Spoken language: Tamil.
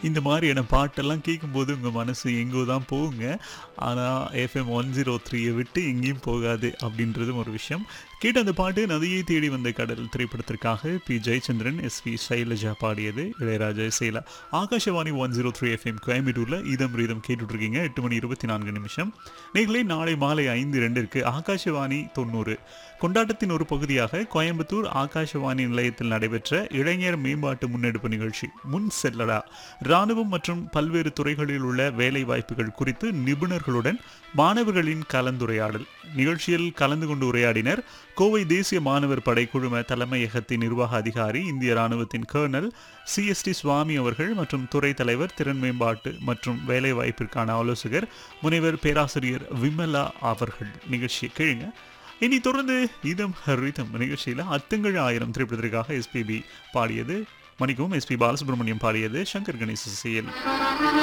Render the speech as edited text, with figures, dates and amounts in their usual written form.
இந்த மாதிரியான பாட்டெல்லாம் கேட்கும்போது உங்க மனசு எங்கோ தான் போகுங்க. ஆனா எஃப்எம் 103 விட்டு எங்கேயும் போகாது அப்படின்றதும் ஒரு விஷயம். கேட்ட அந்த பாட்டு நதியை தேடி வந்த கடல் திரைப்படத்திற்காக பி ஜெயச்சந்திரன், எஸ்பி சைலஜா பாடியது. இளையராஜா இசையில. ஆகாஷவாணி 103 எஃப்எம் கோயம்புத்தூர்ல இதம் ரீதம் கேட்டுட்டு இருக்கீங்க. 8 மணி 24 நிமிஷம். நீங்களே நாளை மாலை 5:02 ஆகாஷவாணி 90 கொண்டாட்டத்தின் ஒரு பகுதியாக கோயம்புத்தூர் ஆகாஷவாணி நிலையத்தில் நடைபெற்ற இளைஞர் மேம்பாட்டு முன்னெடுப்பு நிகழ்ச்சி முன் செல்லடா இராணுவம் மற்றும் பல்வேறு துறைகளில் உள்ள வேலை வாய்ப்புகள் குறித்து நிபுணர்களுடன் மாணவர்களின் கலந்துரையாடல் நிகழ்ச்சியில் கலந்து கொண்டு உரையாடினர் கோவை தேசிய மாணவர் படைக்குழும தலைமையகத்தின் நிர்வாக அதிகாரி, இந்திய ராணுவத்தின் கர்னல் CST சுவாமி அவர்கள் மற்றும் துறை தலைவர், திறன் மேம்பாட்டு மற்றும் வேலைவாய்ப்பிற்கான ஆலோசகர் முனைவர் பேராசிரியர் விமலா அவர்கள். நிகழ்ச்சியை கேளுங்க. இனி தொடர்ந்து இதம் ரிதம் நிகழ்ச்சியில் அத்துங்கள் 1000 திரைப்படத்திற்காக எஸ்பிபி பாடியது, மணிக்கும் எஸ்பி பாலசுப்ரமணியம் பாடியது, சங்கர் கணேச இசையில்.